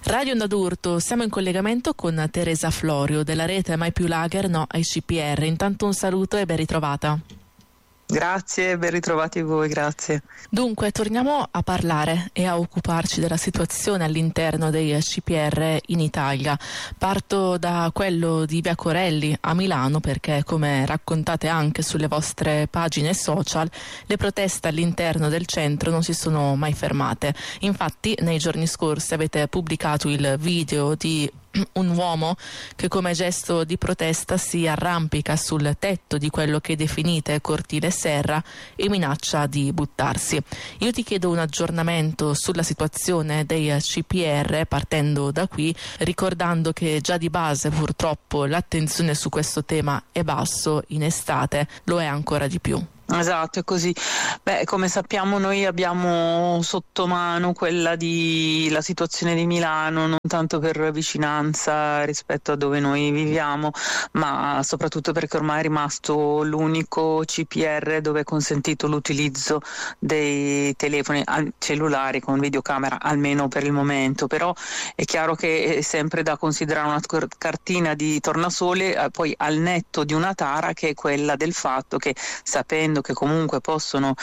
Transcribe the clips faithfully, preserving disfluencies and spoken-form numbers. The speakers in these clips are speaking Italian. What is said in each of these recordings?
Radio Onda d'Urto, siamo in collegamento con Teresa Florio della rete Mai più lager no ai C P R. Intanto un saluto e ben ritrovata. Grazie, ben ritrovati voi, grazie. Dunque, torniamo a parlare e a occuparci della situazione all'interno dei C P R in Italia. Parto da quello di Via Corelli a Milano perché, come raccontate anche sulle vostre pagine social, le proteste all'interno del centro non si sono mai fermate. Infatti, nei giorni scorsi avete pubblicato il video di un uomo che come gesto di protesta si arrampica sul tetto di quello che definite cortile serra e minaccia di buttarsi. Io ti chiedo un aggiornamento sulla situazione dei C P R partendo da qui, ricordando che già di base purtroppo l'attenzione su questo tema è basso, in estate lo è ancora di più. Esatto, è così. Beh, come sappiamo noi abbiamo sotto mano quella di la situazione di Milano, non tanto per vicinanza rispetto a dove noi viviamo, ma soprattutto perché ormai è rimasto l'unico C P R dove è consentito l'utilizzo dei telefoni cellulari con videocamera, almeno per il momento. Però è chiaro che è sempre da considerare una cartina di tornasole, eh, poi al netto di una tara che è quella del fatto che, sapendo che comunque possono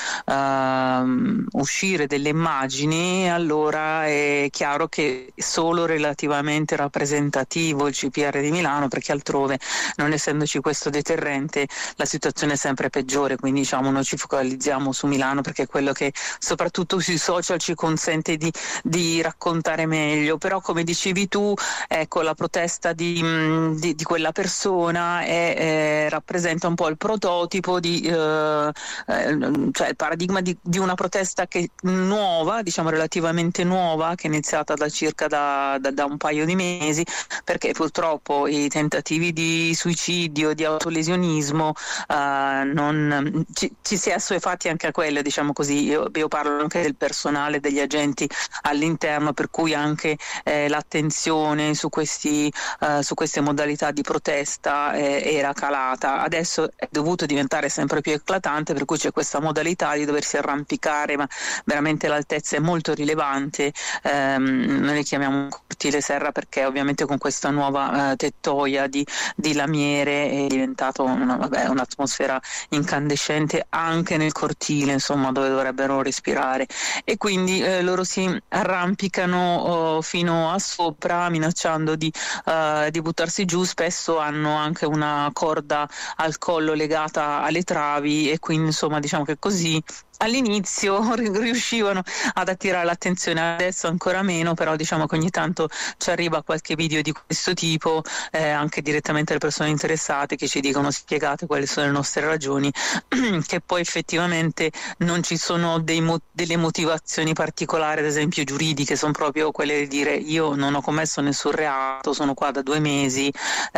uh, uscire delle immagini, allora è chiaro che è solo relativamente rappresentativo il C P R di Milano, perché altrove, non essendoci questo deterrente, la situazione è sempre peggiore. Quindi diciamo noi ci focalizziamo su Milano perché è quello che soprattutto sui social ci consente di, di raccontare meglio. Però come dicevi tu, ecco, la protesta di, di, di quella persona è, è, rappresenta un po' il prototipo di uh, Eh, cioè il paradigma di, di una protesta che nuova, diciamo relativamente nuova, che è iniziata da circa da, da, da un paio di mesi, perché purtroppo i tentativi di suicidio, di autolesionismo eh, non, ci, ci si è assuefatti anche a quelle, diciamo così. Io, io parlo anche del personale, degli agenti all'interno, per cui anche eh, l'attenzione su, questi, eh, su queste modalità di protesta eh, era calata. Adesso è dovuto diventare sempre più eclatante, per cui c'è questa modalità di doversi arrampicare, ma veramente l'altezza è molto rilevante. Ehm, noi le chiamiamo cortile serra perché ovviamente con questa nuova eh, tettoia di, di lamiere è diventato una, vabbè, un'atmosfera incandescente anche nel cortile, insomma, dove dovrebbero respirare, e quindi eh, loro si arrampicano oh, fino a sopra, minacciando di, uh, di buttarsi giù. Spesso hanno anche una corda al collo legata alle travi, e quindi insomma diciamo che così all'inizio riuscivano ad attirare l'attenzione, adesso ancora meno, però diciamo che ogni tanto ci arriva qualche video di questo tipo, eh, anche direttamente alle persone interessate che ci dicono: spiegate quali sono le nostre ragioni, che poi effettivamente non ci sono dei mo- delle motivazioni particolari, ad esempio giuridiche, sono proprio quelle di dire: io non ho commesso nessun reato, sono qua da due mesi,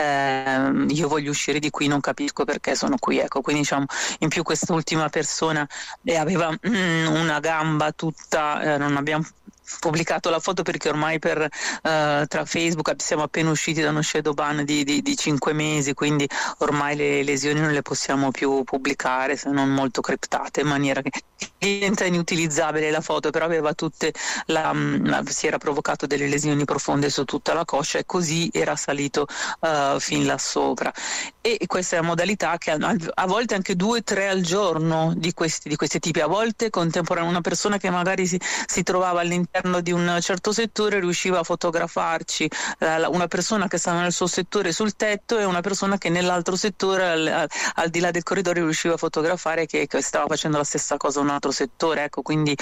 eh, io voglio uscire di qui, non capisco perché sono qui, ecco. Quindi diciamo, in più quest'ultima persona eh, aveva mm, una gamba tutta, eh, non abbiamo pubblicato la foto perché ormai per uh, tra Facebook siamo appena usciti da uno shadow ban di, di, di cinque mesi, quindi ormai le lesioni non le possiamo più pubblicare se non molto criptate, in maniera che diventa inutilizzabile la foto. Però aveva tutte la, la, si era provocato delle lesioni profonde su tutta la coscia e così era salito uh, fin là sopra. E questa è la modalità che a, a volte anche due tre al giorno di questi, di questi tipi, a volte contemporaneamente. Una persona che magari si, si trovava all'interno di un certo settore riusciva a fotografarci eh, una persona che stava nel suo settore sul tetto e una persona che nell'altro settore al, al, al di là del corridoio riusciva a fotografare che, che stava facendo la stessa cosa in un altro settore, ecco. Quindi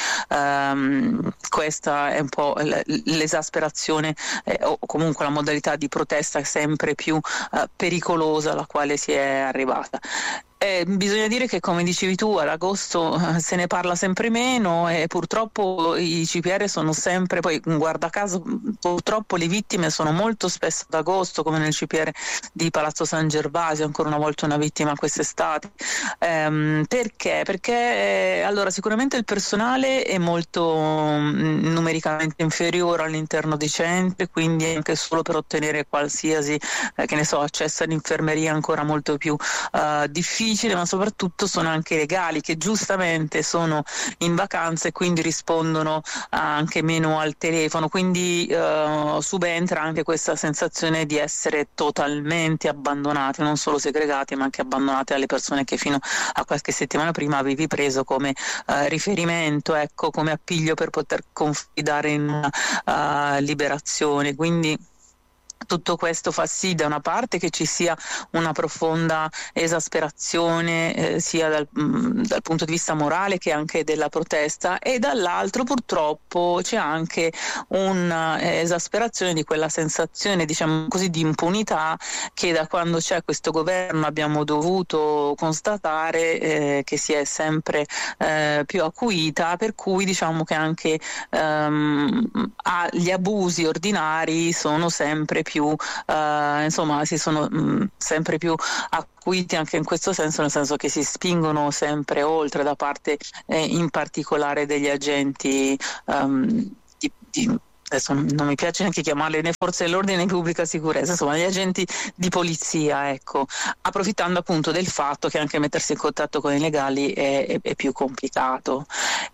ehm, questa è un po' l'esasperazione eh, o comunque la modalità di protesta sempre più eh, pericolosa alla quale si è arrivata. Eh, bisogna dire che, come dicevi tu, ad agosto eh, se ne parla sempre meno e purtroppo i C P R sono sempre, poi guarda caso purtroppo le vittime sono molto spesso ad agosto, come nel C P R di Palazzo San Gervasio, ancora una volta una vittima quest'estate. Ehm, perché? Perché eh, allora sicuramente il personale è molto mh, numericamente inferiore all'interno dei centri, quindi anche solo per ottenere qualsiasi eh, che ne so accesso all'infermeria è ancora molto più uh, difficile. difficile, ma soprattutto sono anche legali, che giustamente sono in vacanza e quindi rispondono anche meno al telefono, quindi eh, subentra anche questa sensazione di essere totalmente abbandonati, non solo segregati ma anche abbandonati alle persone che fino a qualche settimana prima avevi preso come eh, riferimento, ecco, come appiglio per poter confidare in una uh, liberazione. Quindi tutto questo fa sì da una parte che ci sia una profonda esasperazione eh, sia dal, mh, dal punto di vista morale che anche della protesta, e dall'altro purtroppo c'è anche un'esasperazione di quella sensazione, diciamo così, di impunità che da quando c'è questo governo abbiamo dovuto constatare eh, che si è sempre eh, più acuita, per cui diciamo che anche ehm, gli abusi ordinari sono sempre più più uh, insomma si sono mh, sempre più acuiti anche in questo senso, nel senso che si spingono sempre oltre da parte eh, in particolare degli agenti um, di, di adesso non mi piace neanche chiamarle né forze dell'ordine né pubblica sicurezza, insomma gli agenti di polizia, ecco, approfittando appunto del fatto che anche mettersi in contatto con i legali è, è, è più complicato.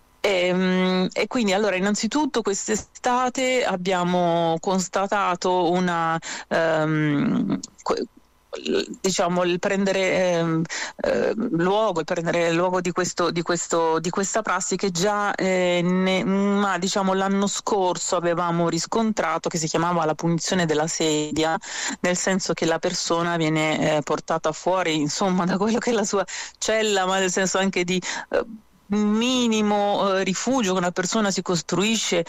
E, e quindi allora innanzitutto quest'estate abbiamo constatato una um, diciamo il prendere ehm, eh, luogo, il prendere luogo di questo di questo di questa prassi che già eh, ne, ma diciamo l'anno scorso avevamo riscontrato, che si chiamava la punizione della sedia, nel senso che la persona viene eh, portata fuori insomma da quello che è la sua cella, ma nel senso anche di eh, minimo eh, rifugio che una persona si costruisce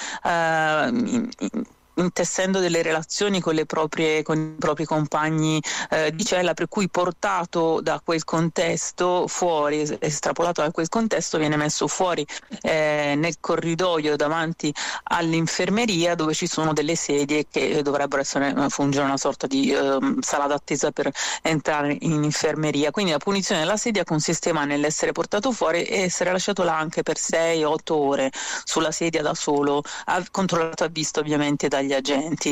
eh, intessendo delle relazioni con le proprie con i propri compagni eh, di cella, per cui portato da quel contesto fuori, estrapolato da quel contesto, viene messo fuori eh, nel corridoio davanti all'infermeria, dove ci sono delle sedie che dovrebbero essere fungere una sorta di eh, sala d'attesa per entrare in infermeria. Quindi la punizione della sedia consisteva nell'essere portato fuori e essere lasciato là anche per sei otto ore sulla sedia da solo, controllato a vista ovviamente dagli agenti.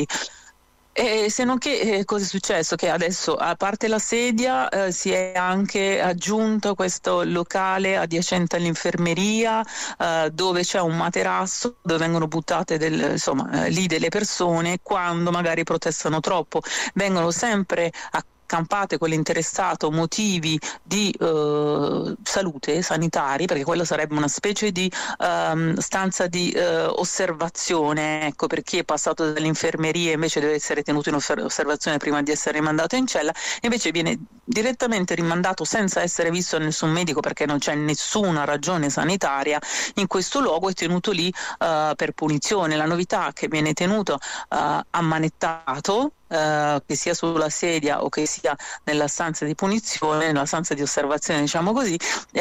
E se non che eh, cosa è successo? Che adesso, a parte la sedia, eh, si è anche aggiunto questo locale adiacente all'infermeria eh, dove c'è un materasso dove vengono buttate del, insomma eh, lì delle persone quando magari protestano troppo. Vengono sempre a accampate con l'interessato motivi di eh, salute sanitari, perché quello sarebbe una specie di um, stanza di eh, osservazione, ecco, per chi è passato dall'infermeria invece deve essere tenuto in osservazione prima di essere rimandato in cella, invece viene direttamente rimandato senza essere visto da nessun medico, perché non c'è nessuna ragione sanitaria in questo luogo, è tenuto lì uh, per punizione. La novità è che viene tenuto uh, ammanettato, Uh, che sia sulla sedia o che sia nella stanza di punizione, nella stanza di osservazione, diciamo così,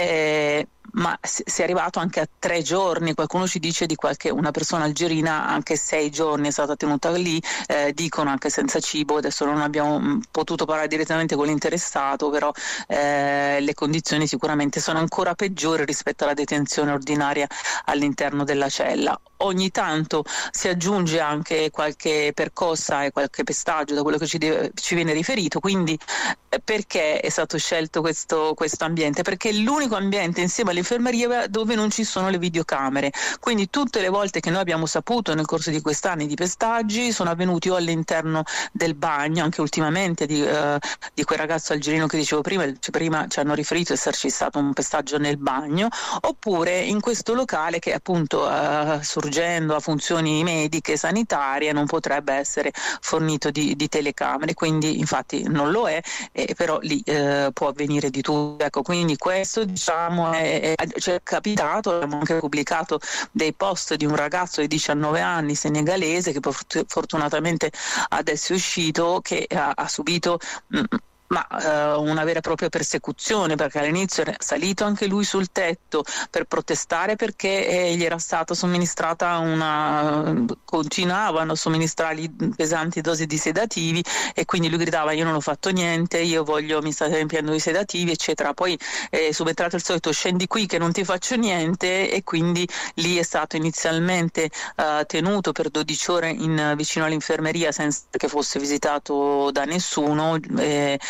eh, ma si è arrivato anche a tre giorni, qualcuno ci dice di qualche una persona algerina anche sei giorni è stata tenuta lì, eh, dicono anche senza cibo. Adesso non abbiamo mh, potuto parlare direttamente con l'interessato, però eh, le condizioni sicuramente sono ancora peggiori rispetto alla detenzione ordinaria all'interno della cella. Ogni tanto si aggiunge anche qualche percossa e qualche pestaggio da quello che ci, deve, ci viene riferito. Quindi eh, perché è stato scelto questo, questo ambiente? Perché è l'unico ambiente insieme all'infermeria dove non ci sono le videocamere, quindi tutte le volte che noi abbiamo saputo nel corso di quest'anno di pestaggi sono avvenuti o all'interno del bagno, anche ultimamente di, eh, di quel ragazzo algerino che dicevo prima, cioè prima ci hanno riferito esserci stato un pestaggio nel bagno, oppure in questo locale che appunto eh, sorgendo a funzioni mediche, sanitarie, non potrebbe essere fornito di, di telecamere, quindi infatti non lo è, eh, però lì eh, può avvenire di tutto. Ecco, quindi questo diciamo è ci è capitato, abbiamo anche pubblicato dei post di un ragazzo di diciannove anni senegalese che fortunatamente adesso è uscito, che ha, ha subito mh, ma uh, una vera e propria persecuzione, perché all'inizio era salito anche lui sul tetto per protestare perché eh, gli era stata somministrata una continuavano a somministrargli pesanti dosi di sedativi e quindi lui gridava: io non ho fatto niente, io voglio, mi state riempiendo i sedativi, eccetera. Poi è subentrato il solito: scendi qui che non ti faccio niente, e quindi lì è stato inizialmente uh, tenuto per dodici ore in, vicino all'infermeria senza che fosse visitato da nessuno, eh,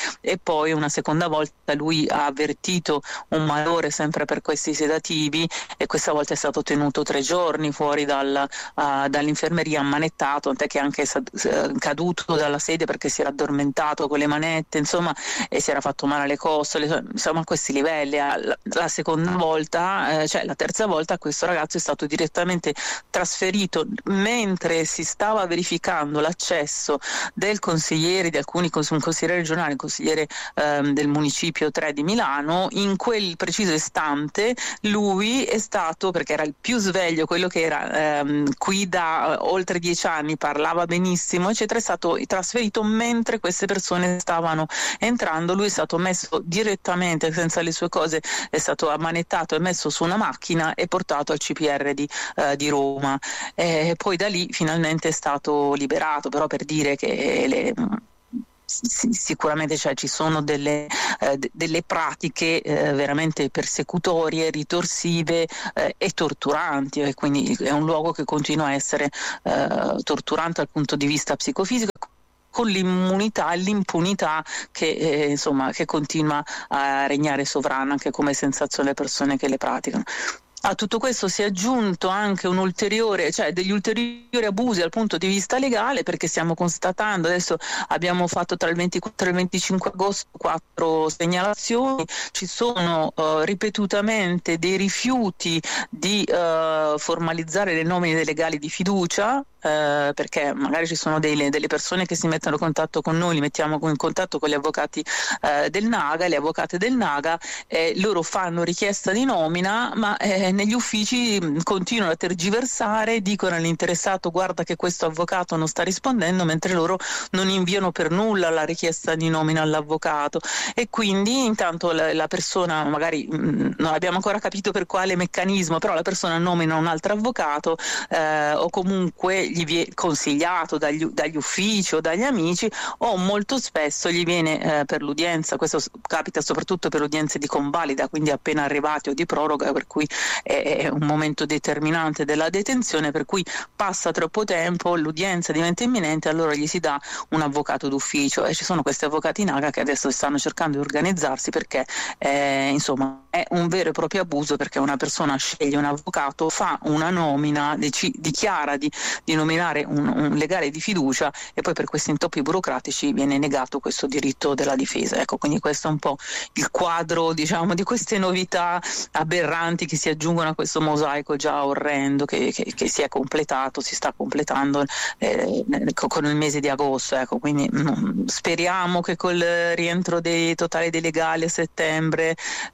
e poi una seconda volta lui ha avvertito un malore sempre per questi sedativi e questa volta è stato tenuto tre giorni fuori dal, uh, dall'infermeria ammanettato, tant'è che è anche caduto dalla sedia perché si era addormentato con le manette, insomma, e si era fatto male alle costole, insomma a questi livelli. La, la seconda volta, eh, cioè la terza volta, questo ragazzo è stato direttamente trasferito mentre si stava verificando l'accesso del consigliere, di alcuni cons- un consigliere regionale, un consigliere ehm, del municipio tre di Milano. In quel preciso istante lui è stato, perché era il più sveglio, quello che era ehm, qui da eh, oltre dieci anni, parlava benissimo eccetera, è stato trasferito mentre queste persone stavano entrando. Lui è stato messo direttamente, senza le sue cose, è stato ammanettato e messo su una macchina e portato al C P R di, eh, di Roma, e poi da lì finalmente è stato liberato. Però per dire che le sicuramente, cioè, ci sono delle, eh, d- delle pratiche eh, veramente persecutorie, ritorsive eh, e torturanti, e quindi è un luogo che continua a essere eh, torturante dal punto di vista psicofisico, con l'immunità e l'impunità che, eh, insomma, che continua a regnare sovrana anche come sensazione alle persone che le praticano. A tutto questo si è aggiunto anche un ulteriore, cioè degli ulteriori abusi dal punto di vista legale, perché stiamo constatando, adesso abbiamo fatto tra il ventiquattro e il venticinque agosto quattro segnalazioni, ci sono uh, ripetutamente dei rifiuti di uh, formalizzare le nomine dei legali di fiducia, Uh, perché magari ci sono delle, delle persone che si mettono in contatto con noi, li mettiamo in contatto con gli avvocati uh, del Naga, le avvocate del Naga, eh, loro fanno richiesta di nomina, ma eh, negli uffici mh, continuano a tergiversare, dicono all'interessato: guarda che questo avvocato non sta rispondendo, mentre loro non inviano per nulla la richiesta di nomina all'avvocato, e quindi intanto la, la persona, magari mh, non abbiamo ancora capito per quale meccanismo, però la persona nomina un altro avvocato eh, o comunque gli viene consigliato dagli, dagli uffici o dagli amici, o molto spesso gli viene eh, per l'udienza, questo capita soprattutto per udienze di convalida, quindi appena arrivati, o di proroga, per cui è, è un momento determinante della detenzione, per cui passa troppo tempo, l'udienza diventa imminente, allora gli si dà un avvocato d'ufficio, e ci sono questi avvocati Naga che adesso stanno cercando di organizzarsi, perché eh, insomma è un vero e proprio abuso, perché una persona sceglie un avvocato, fa una nomina, deci- dichiara di, di nominare un, un legale di fiducia, e poi per questi intoppi burocratici viene negato questo diritto della difesa. Ecco, quindi questo è un po' il quadro, diciamo, di queste novità aberranti che si aggiungono a questo mosaico già orrendo che, che, che si è completato, si sta completando eh, con il mese di agosto. Ecco, quindi mh, speriamo che col rientro dei totali dei legali a settembre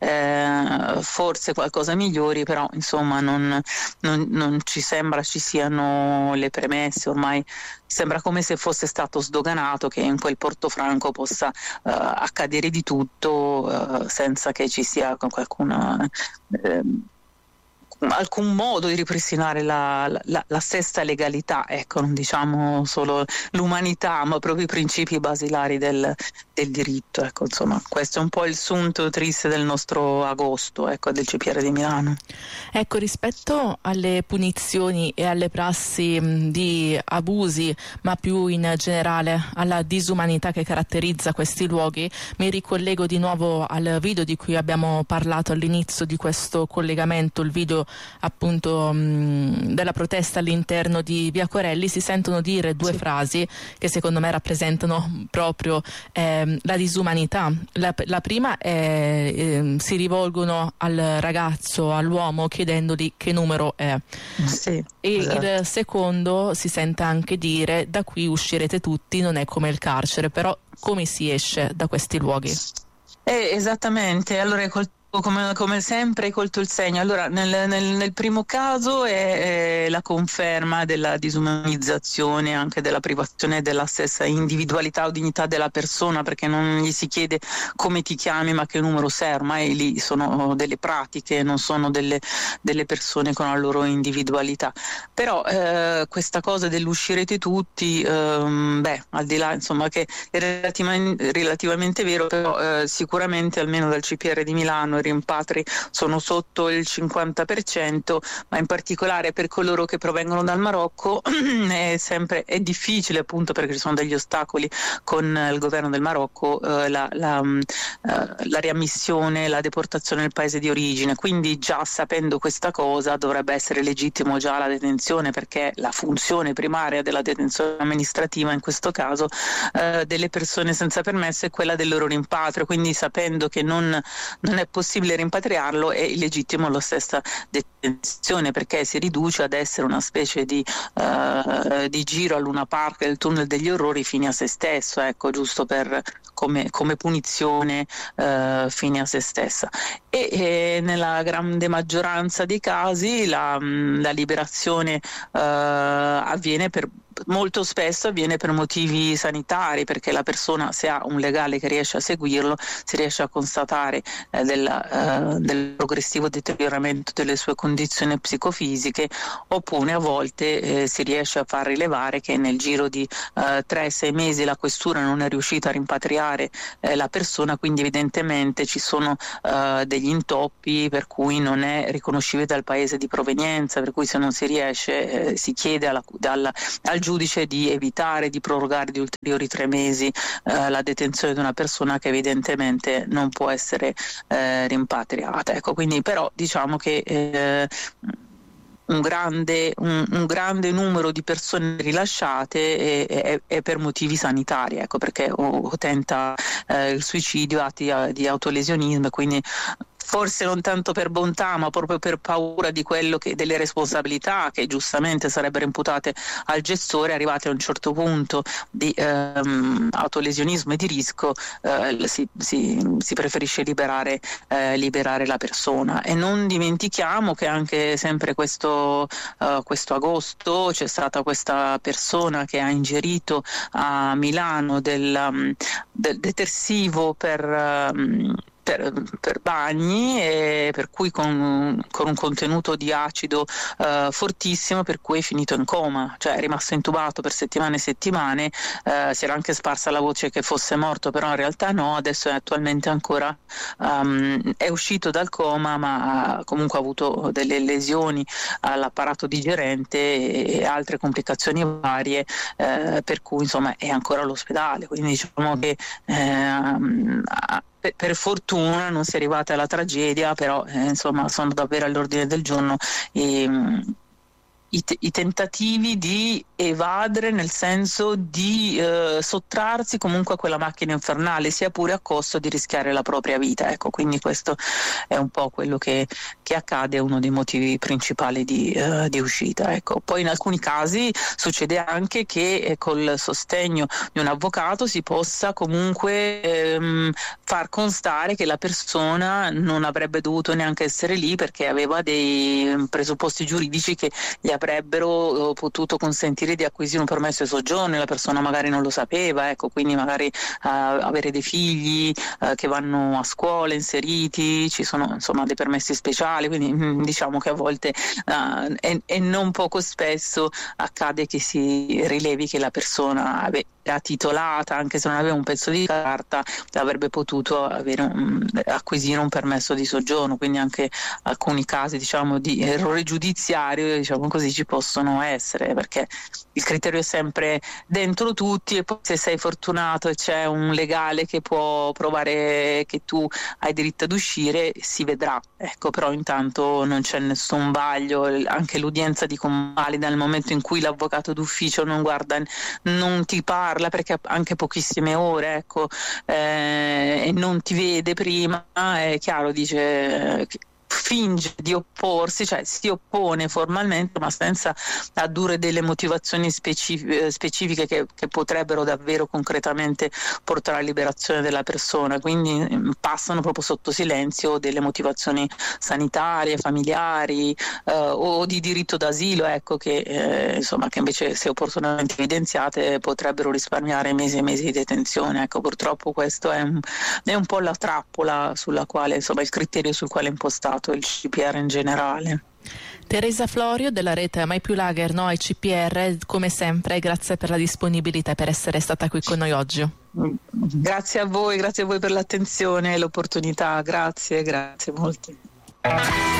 eh, forse qualcosa migliori, però insomma non, non, non ci sembra ci siano le premesse. Ormai sembra come se fosse stato sdoganato che in quel Portofranco possa uh, accadere di tutto uh, senza che ci sia qualcuna eh, alcun modo di ripristinare la, la, la stessa legalità, ecco, non diciamo solo l'umanità, ma proprio i principi basilari del, del diritto. Ecco, insomma, questo è un po' il sunto triste del nostro agosto, ecco, del C P R di Milano. Ecco, rispetto alle punizioni e alle prassi mh, di abusi, ma più in generale alla disumanità che caratterizza questi luoghi, mi ricollego di nuovo al video di cui abbiamo parlato all'inizio di questo collegamento, il video appunto mh, della protesta all'interno di Via Corelli. Si sentono dire due sì. frasi che secondo me rappresentano proprio eh, la disumanità. La, la prima è eh, si rivolgono al ragazzo, all'uomo, chiedendogli che numero è. Sì, e esatto. Il secondo si sente anche dire: da qui uscirete tutti, non è come il carcere. Però come si esce da questi luoghi? Eh, esattamente, allora col Come, come sempre hai colto il segno. Allora, nel, nel, nel primo caso è, è la conferma della disumanizzazione, anche della privazione della stessa individualità o dignità della persona, perché non gli si chiede come ti chiami ma che numero sei. Ormai lì sono delle pratiche, non sono delle, delle persone con la loro individualità. Però eh, questa cosa dell'uscirete tutti, ehm, beh, al di là, insomma, che è relativamente, relativamente vero, però eh, sicuramente almeno dal C P R di Milano rimpatri sono sotto il cinquanta per cento, ma in particolare per coloro che provengono dal Marocco è sempre è difficile, appunto perché ci sono degli ostacoli con il governo del Marocco, eh, la, la, eh, la riammissione, la deportazione nel paese di origine. Quindi già sapendo questa cosa dovrebbe essere legittimo già la detenzione, perché la funzione primaria della detenzione amministrativa in questo caso eh, delle persone senza permesso è quella del loro rimpatrio, quindi sapendo che non, non è possibile rimpatriarlo è illegittimo la stessa detenzione, perché si riduce ad essere una specie di, uh, di giro a Luna Park del tunnel degli orrori fine a se stesso, ecco, giusto per come, come punizione uh, fine a se stessa. E, e nella grande maggioranza dei casi la, la liberazione uh, avviene per molto spesso avviene per motivi sanitari, perché la persona, se ha un legale che riesce a seguirlo, si riesce a constatare eh, della, eh, del progressivo deterioramento delle sue condizioni psicofisiche, oppure a volte eh, si riesce a far rilevare che nel giro di tre sei mesi la questura non è riuscita a rimpatriare eh, la persona, quindi evidentemente ci sono eh, degli intoppi per cui non è riconoscibile dal paese di provenienza, per cui se non si riesce eh, si chiede alla, alla, al giudice di evitare di prorogare di ulteriori tre mesi eh, la detenzione di una persona che evidentemente non può essere eh, rimpatriata. Ecco, quindi però diciamo che eh, un grande, un, un grande numero di persone rilasciate è, è, è per motivi sanitari, ecco, perché o, o tenta eh, il suicidio, atti di autolesionismo, quindi forse non tanto per bontà, ma proprio per paura di quello che, delle responsabilità che giustamente sarebbero imputate al gestore, arrivati a un certo punto di ehm, autolesionismo e di rischio, eh, si, si, si preferisce liberare, eh, liberare la persona. E non dimentichiamo che anche sempre questo, uh, questo agosto c'è stata questa persona che ha ingerito a Milano del, um, del detersivo per um, Per, per bagni, e per cui con, con un contenuto di acido eh, fortissimo, per cui è finito in coma, cioè è rimasto intubato per settimane e settimane. Eh, si era anche sparsa la voce che fosse morto, però in realtà no, adesso è attualmente ancora um, è uscito dal coma, ma ha comunque avuto delle lesioni all'apparato digerente e altre complicazioni varie, eh, per cui insomma è ancora all'ospedale. Quindi diciamo che eh, per fortuna non si è arrivata alla tragedia, però eh, insomma sono davvero all'ordine del giorno i, i, i tentativi di evadere, nel senso di eh, sottrarsi comunque a quella macchina infernale, sia pure a costo di rischiare la propria vita. Ecco, quindi questo è un po' quello che, che accade, è uno dei motivi principali di, eh, di uscita. Ecco. Poi in alcuni casi succede anche che eh, col sostegno di un avvocato si possa comunque ehm, far constare che la persona non avrebbe dovuto neanche essere lì, perché aveva dei presupposti giuridici che gli avrebbero eh, potuto consentire di acquisire un permesso di soggiorno, la persona magari non lo sapeva, ecco, quindi magari uh, avere dei figli uh, che vanno a scuola inseriti, ci sono insomma dei permessi speciali, quindi mh, diciamo che a volte uh, e, e non poco spesso accade che si rilevi che la persona ave- era titolata, anche se non aveva un pezzo di carta, avrebbe potuto avere un, acquisire un permesso di soggiorno, quindi anche alcuni casi diciamo di errore giudiziario, diciamo così, ci possono essere, perché il criterio è sempre dentro tutti, e poi se sei fortunato e c'è un legale che può provare che tu hai diritto ad uscire, si vedrà, ecco. Però intanto non c'è nessun vaglio, anche l'udienza di convalida nel momento in cui l'avvocato d'ufficio non guarda, non ti parla, perché ha anche pochissime ore, ecco, eh, e non ti vede prima, è chiaro, dice eh, finge di opporsi, cioè si oppone formalmente, ma senza addurre delle motivazioni specif- specifiche che, che potrebbero davvero concretamente portare alla liberazione della persona. Quindi mh, passano proprio sotto silenzio delle motivazioni sanitarie, familiari eh, o di diritto d'asilo, ecco, che eh, insomma che invece, se opportunamente evidenziate, potrebbero risparmiare mesi e mesi di detenzione. Ecco, purtroppo questo è un, è un po' la trappola sulla quale, insomma, il criterio sul quale è impostato il C P R in generale. Teresa Florio della rete Mai Più Lager No ai C P R, come sempre grazie per la disponibilità e per essere stata qui con noi oggi. Grazie a voi, grazie a voi per l'attenzione e l'opportunità, grazie, grazie molte.